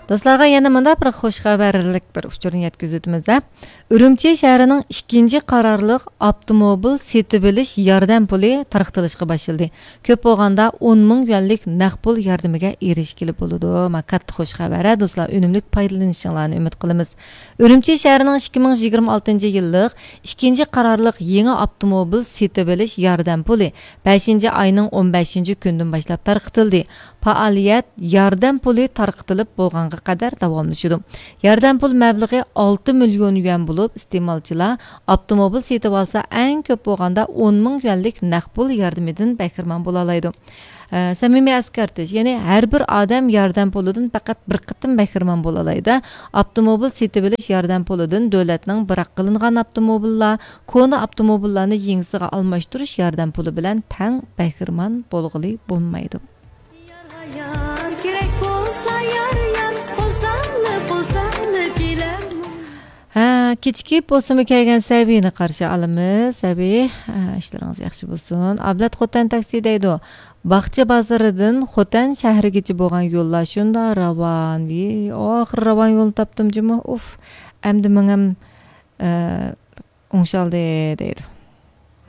Dostlarga yana mında bir xoş xəbərlik bir uçurun yetkizüdümüzdə. Ürümçi şəhərinin ikinci qararlıq avtomobil setib bilish yordam puli tarqıtılışqa başlandı. Köp bolğanda 10 ming yuanlik naqd pul yordamiga erishgili bo'ladi. Katta xoş xəbər, dostlar, önümlük paydalanışınlarını ümid qılımız. Ürümçi şəhərinin 2026 yıllık ikinci qararlıq yeni avtomobil setib bilish yordam puli 5 ayının 15 gündən başlap tarqıtıldı. Fəaliyyət yordam puli tarqıtılıb bolğanğa qədər davamlaşıdı. Yordam pul məbləği 6 milyon yuan bo'lib, iste'molchilar avtomobil setib olsa eng ko'p bo'lganda 10 ming yuanlik naqd pul yordamidan bahramand bo'la oladi. Samimiy askartish, ya'ni har bir odam yordam pulidan faqat bir qitim bahramand bo'la oladi. Avtomobil setib olish yordam pulidan davlatning biroq qilingan avtomobillar, kona avtomobillarni yengisiga almashtirish yordam puli bilan tang bahramand bo'lg'ili bo'lmaydi. Kichik bo'lsa kelgan Sabini qarshi olamiz. Sabi, ishlaringiz yaxshi bo'lsin. Ablat Xotan taksi deydi. Baxchi bozoridan Xotan shahrigacha bo'lgan yo'llar shunda ravon. Oxir ravon yo'lni topdim jimi. Uf, endi men ham o'ngshaldi deydi.